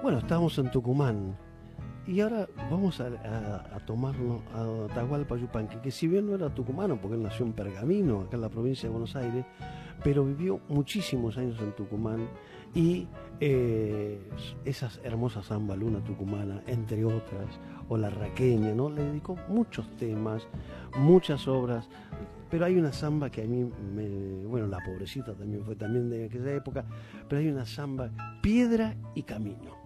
Bueno, estamos en Tucumán y ahora vamos a tomarnos a Atahualpa Yupanqui, que si bien no era tucumano, porque él nació en Pergamino, acá en la provincia de Buenos Aires, pero vivió muchísimos años en Tucumán y esas hermosas samba Luna Tucumana, entre otras, o La Raqueña, ¿no? Le dedicó muchos temas, muchas obras, pero hay una samba que a mí, bueno, La Pobrecita también fue también de aquella época, pero hay una samba, Piedra y Camino.